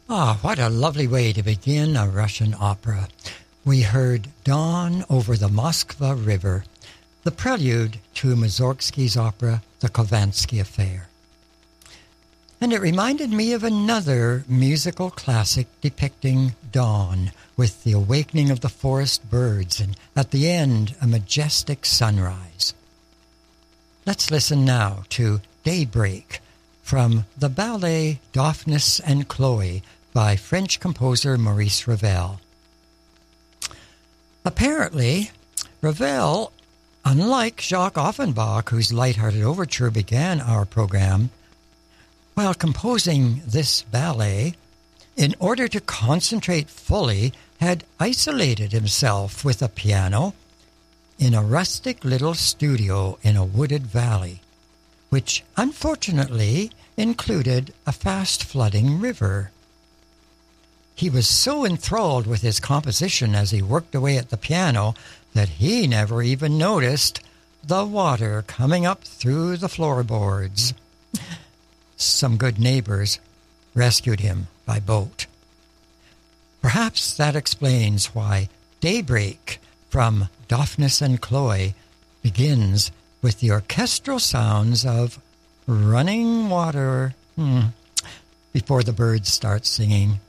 Ah, what a lovely way to begin a Russian opera. We heard Dawn over the Moskva River, the prelude to Mussorgsky's opera, The Khovansky Affair. And it reminded me of another musical classic depicting dawn, with the awakening of the forest birds, and at the end, a majestic sunrise. Let's listen now to Daybreak from the ballet Daphnis and Chloe by French composer Maurice Ravel. Apparently, Ravel, unlike Jacques Offenbach, whose light-hearted overture began our program, while composing this ballet, in order to concentrate fully, had isolated himself with a piano in a rustic little studio in a wooded valley, which unfortunately included a fast-flooding river. He was so enthralled with his composition as he worked away at the piano that he never even noticed the water coming up through the floorboards. Some good neighbors rescued him by boat. Perhaps that explains why Daybreak from Daphnis and Chloe begins with the orchestral sounds of running water before the birds start singing.